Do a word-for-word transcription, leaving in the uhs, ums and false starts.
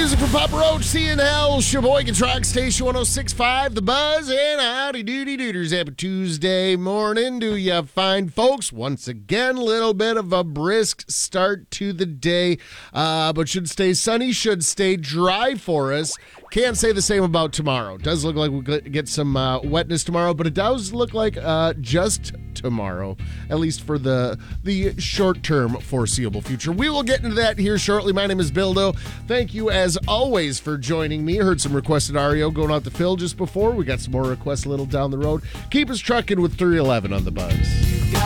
music from Papa Roach, C N L, Sheboygan Truck Station one oh six point five, The Buzz, and howdy doody dooders. Happy Tuesday morning to you fine folks. Once again, a little bit of a brisk start to the day, uh, but should stay sunny, should stay dry for us. Can't say the same about tomorrow. Does look like we'll get some uh, wetness tomorrow, but it does look like uh, just tomorrow, at least for the the short-term foreseeable future. We will get into that here shortly. My name is Bildo. Thank you, as always, for joining me. Heard some requested R E O going out to Phil just before. We got some more requests a little down the road. Keep us trucking with three eleven on The Buzz.